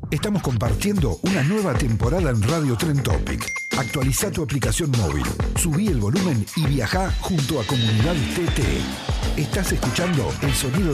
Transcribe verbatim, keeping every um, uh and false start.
Estamos compartiendo una nueva temporada en Radio Trend Topic. Actualiza tu aplicación móvil, subí el volumen y viajá junto a Comunidad T T. Estás escuchando el sonido